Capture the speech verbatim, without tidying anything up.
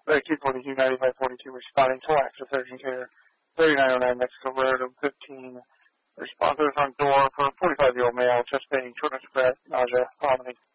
The two forty-two, ninety-five forty-two responding to active urgent care, thirty-nine oh nine Mexico Road, M fifteen. Response to the front door for a forty-five-year-old male, chest pain, shortness of breath, nausea, vomiting.